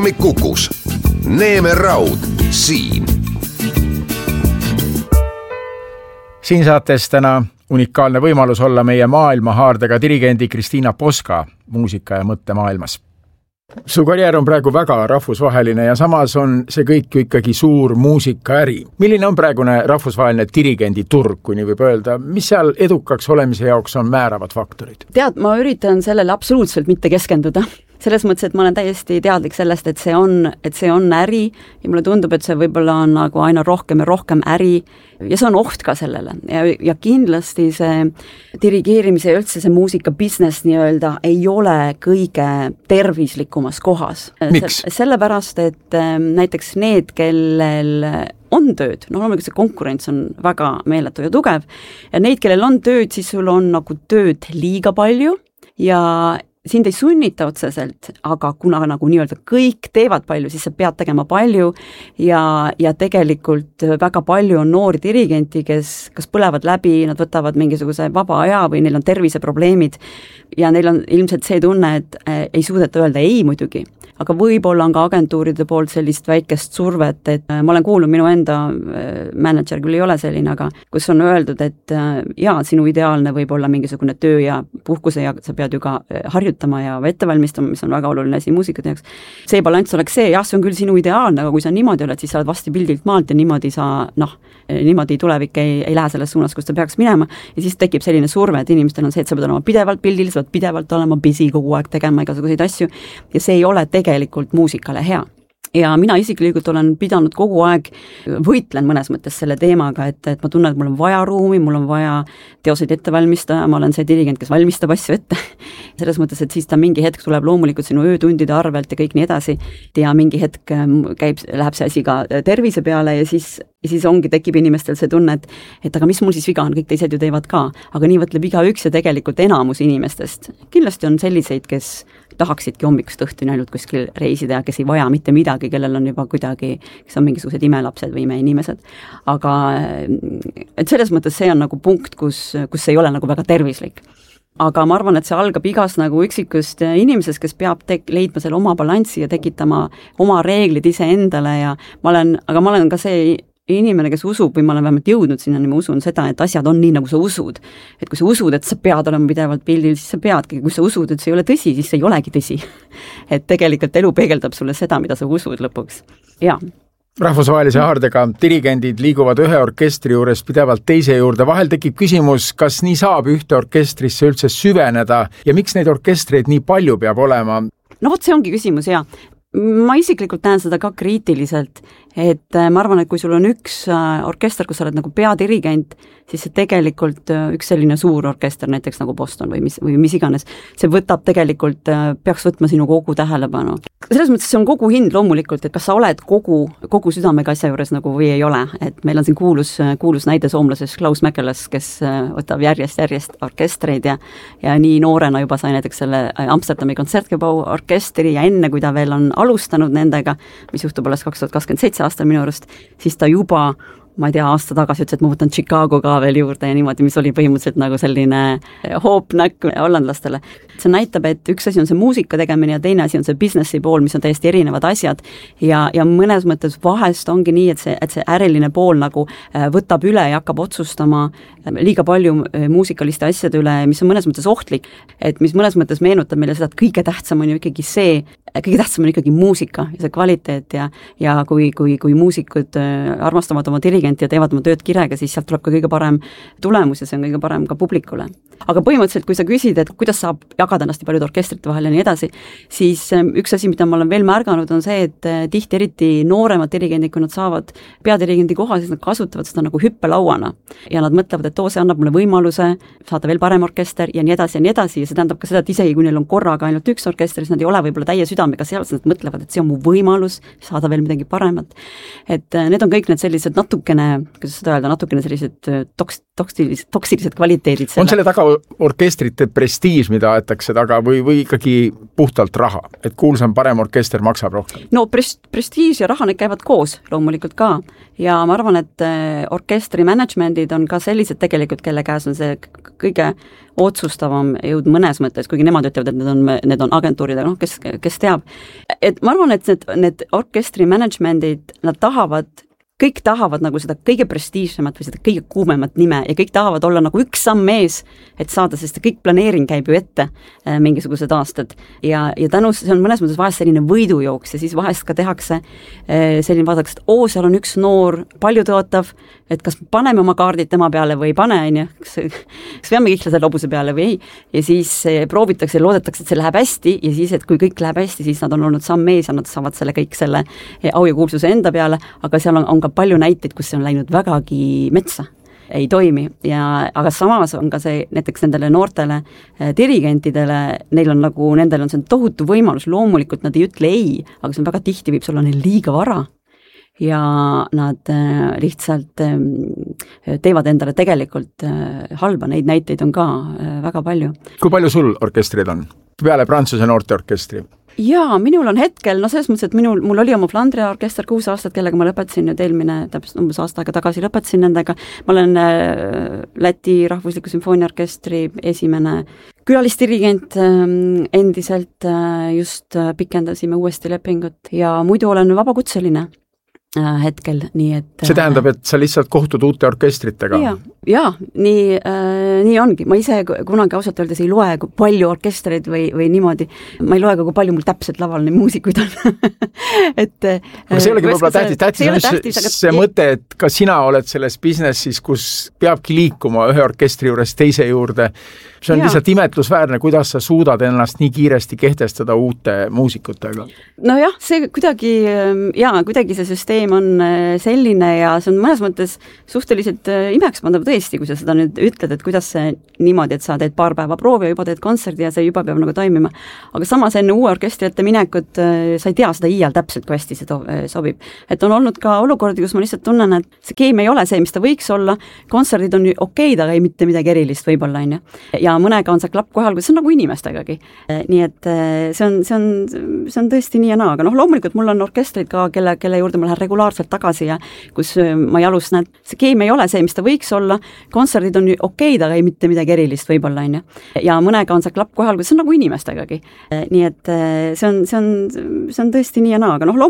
Kukus. Neeme Raud siin. Siin saates täna unikaalne võimalus olla meie maailmahaardega dirigendi Kristiina Poska muusika- ja mõttemaailmas. Su karjäär on praegu väga rahvusvaheline ja samas on see kõik ju ikkagi suur muusikaäri. Milline on praegune rahvusvaheline dirigendi turg, kui nii võib öelda? Mis seal edukaks olemise jaoks on määravad faktorid? Tead, ma üritan sellele absoluutselt mitte keskenduda. Selles mõttes, et ma olen täiesti teadlik sellest, et see on äri ja mulle tundub, et see võib-olla on nagu aina rohkem ja rohkem äri ja see on oht ka sellele. Ja kindlasti see dirigeerimise ja üldse see muusika business nii-öelda ei ole kõige tervislikumas kohas. Miks? Sellepärast, et näiteks need, kellel on tööd, loomulikult see konkurents on väga meeletu ja tugev ja neid, kellel on tööd, siis sul on nagu tööd liiga palju ja sind ei sunnita otseselt, aga kuna nagu nii-öelda kõik teevad palju, siis sa pead tegema palju ja tegelikult väga palju on noori dirigenti, kes kas põlevad läbi, nad võtavad mingisuguse vaba aja või neil on terviseprobleemid ja neil on ilmselt see tunne, et ei suudeta öelda ei muidugi. Aga võib-olla on ka agentuuride poolt sellist väikest survet, et ma olen kuulnud, minu enda manager küll ei ole selline, aga kus on öeldud, et sinu ideaalne võib olla mingisugune töö ja puhkuse ja sa pead ju ka harjutama ja ette valmistama, mis on väga oluline asi muusika teaks. See balanss oleks see, see on küll sinu ideaalne, aga kui sa niimoodi oled, siis sa oled vasti pildilt maalt ja niimoodi niimoodi tulevik ei lähe selles suunas, kus ta peaks minema ja siis tekib selline surve, et inimestel on see, et sa pead olema pidevalt pildil, sa pead pidevalt olema busy kogu aeg tegema igasuguseid asju ja see ei ole tegelikult muusikale hea. Ja mina isiklikult olen pidanud kogu aeg, võitlen mõnes mõttes selle teemaga, et ma tunnen, et mul on vaja ruumi, mul on vaja teoseid ette valmistada, ma olen see dirigent, kes valmistab asju ette. Selles mõttes, et siis ta mingi hetk tuleb loomulikult sinu öötundide arvelt ja kõik nii edasi ja mingi hetk läheb see asi ka tervise peale ja siis tekib inimestel see tunne, et aga mis mul siis viga on, kõik teised ju teevad ka, aga nii võtleb igaüks ja tegelikult enamus inimestest. Kindlasti on selliseid, kes tahaksidki hommikust õhtuni ainult kuskil reisida ja kes ei vaja mitte midagi, kellel on juba kuidagi, kes on mingisugused imelapsed või imeinimesed. Aga et selles mõttes see on nagu punkt, kus ei ole nagu väga tervislik. Aga ma arvan, et see algab igas nagu üksikust inimesest, kes peab leidma selle oma balanssi ja tekitama oma reeglid ise endale ja ma olen ka see inimene, kes usub või ma olen vähemalt jõudnud sinna, ma usun seda, et asjad on nii, nagu sa usud. Et kui sa usud, et sa pead olema pidevalt pildil, siis sa peadki. Kui sa usud, et see ei ole tõsi, siis see ei olegi tõsi. Et tegelikult elu peegeldab sulle seda, mida sa usud lõpuks. Ja. Rahvusvahelise haardega dirigendid liiguvad ühe orkestri juures pidevalt teise juurde. Vahel tekib küsimus, kas nii saab ühte orkestrisse üldse süveneda ja miks neid orkestreid nii palju peab olema? No vot, see ongi küsimus, ja. Ma isiklikult näen seda ka kriitiliselt, et ma arvan, et kui sul on üks orkester, kus sa oled nagu peadirigent, siis see tegelikult üks selline suur orkester, näiteks nagu Boston või mis iganes, see võtab tegelikult, peaks võtma sinu kogu tähelepanu. Selles mõttes see on kogu hind loomulikult, et kas sa oled kogu südamega asja juures nagu või ei ole, et meil on siin kuulus näide soomlases Klaus Mäkelas, kes võtab järjest orkestreid ja nii noorena juba sai näiteks selle Amsterdami Concertgebouw orkestri ja enne, kui ta veel on alustanud nendega, mis juhtub alles 2027 aastal minu arust, siis ta juba, ma ei tea, aasta tagasi ütles, et ma võtan Chicago ka veel juurde ja niimoodi, mis oli põhimõtteliselt nagu selline hoopnäkk hollandlastele. See näitab, et üks asi on see muusika tegemine ja teine asi on see businessi pool, mis on täiesti erinevad asjad ja mõnes mõttes vahest ongi nii, et see äriline pool nagu võtab üle ja hakkab otsustama liiga palju muusikaliste asjade üle, mis on mõnes mõttes ohtlik, et mis mõnes mõttes meenutab meile seda, et kõige tähtsam on ju ikkagi muusika ja see kvaliteet ja kui muusikud armastavad oma dirigenti ja teevad oma tööd kirega, siis sealt tuleb ka kõige parem tulemus ja see on kõige parem ka publikule. Aga põhimõtteliselt, kui sa küsid, et kuidas saab jagada ennast nii paljude orkestrite vahel ja nii edasi, siis üks asi, mida ma olen veel märganud, on see, et tihti eriti nooremad dirigendid, kui nad saavad peadirigendi koha, siis nad kasutavad seda nagu hüppelauana ja nad mõtlevad, et see annab mulle võimaluse saada veel parem orkester ja nii edasi ja see tähendab ka seda, et isegi kui neil on korraga ainult üks orkester, siis nad ei ole võib-olla täie südamega seal, siis nad mõtlevad, et see on mu võimalus saada veel midagi paremat. Et need on kõik need sellised natuke natukene, kuidas seda öelda, natukene sellised toksilised kvaliteedid. On selle taga orkestrite prestiiž, mida aetakse taga või ikkagi puhtalt raha, et kuulsam parem orkester maksab rohkem? No prestiiž ja raha, need käivad koos loomulikult ka ja ma arvan, et orkestri managementid on ka sellised tegelikult, kelle käes on see kõige otsustavam jõud mõnes mõttes, kuigi nemad ütlevad, et need on agentuurid, aga kes teab. Et ma arvan, et need orkestri managementid, kõik tahavad nagu seda kõige prestiižsemat või seda kõige kuumemat nime ja kõik tahavad olla nagu üks samm ees, et saada, sest kõik planeering käib ju ette mingisugused aastad ja tänu see on mõnes mõttes vahest selline võidujooks ja siis vahest ka tehakse selline vaadaks, et seal on üks noor, palju tõotav, et kas paneme oma kaardid tema peale või ei pane, kas peame kihla selle lobuse peale või ei ja siis proovitakse ja loodetakse, et see läheb hästi ja siis, et kui kõik läheb hästi, siis nad on olnud samm ees ja nad saavad kõik selle au ja kuulsuse enda peale, aga seal on ka palju näiteid, kus see on läinud vägagi metsa, ei toimi aga samas on ka see näiteks nendele noortele dirigentidele, nendel on see tohutu võimalus, loomulikult nad ei ütle ei, aga see on väga tihti, võib olla neil liiga vara ja nad lihtsalt teevad endale tegelikult halba, neid näiteid on ka väga palju. Kui palju sul orkestrid on? Peale Prantsuse noorteorkestri? Jaa, minul on hetkel, selles mõttes, et mul oli oma Flandria orkester 6 aastat, kellega ma lõpetasin nüüd eelmine, täpselt umbes aasta aega tagasi lõpetasin nendega. Ma olen Läti Rahvusliku Sümfooniaorkestri esimene külalisdirigent endiselt, just pikendasime uuesti lepingut ja muidu olen vabakutseline hetkel, nii et see tähendab, et sa lihtsalt kohtud uute orkestritega? Jaa, nii ongi. Ma ise kunagi ausalt öeldes ei loe, kui palju orkestreid või niimoodi. Ma ei loe, kui palju mul täpselt laval neid muusikuid on. Aga see ei olegi võib-olla tähtis on see mõte, et ka sina oled selles businessis, kus peabki liikuma ühe orkestri juures teise juurde. See on lihtsalt imetlusväärne, kuidas sa suudad ennast nii kiiresti kehtestada uute muusikutega. No jah, see kuidagi see süsteem on selline ja see on mõnes mõttes suhteliselt imekspandav tõesti, kui sa seda nüüd ütled, et kuidas see niimoodi, et sa teed paar päeva proovi ja juba teed kontserdi ja see juba peab nagu toimima. Aga samas enne uue orkestri ette minekut sa ei tea seda iial täpselt, kui hästi see sobib. Et on olnud ka olukordi, kus ma lihtsalt tunnen, et see keemia ei ole see, mis ta võiks olla, kontserdid on okeid, aga ei mitte midagi erilist võib-olla, ja mõnega on see klapp kohal, kui see on nagu inimestegagi. Nii et see on tõesti nii ja naa, aga loomulikult mul on orkestrid ka, kelle juurde ma lähen regulaarselt tagasi ja kus ma jalustan, et see keemia ei ole see, mis ta võiks olla, kontserdid on okeid, aga ei mitte midagi erilist võib-olla, ja mõnega on see klapp kohal, kui see on nagu inimestegagi. Nii et see on tõesti nii ja naa, aga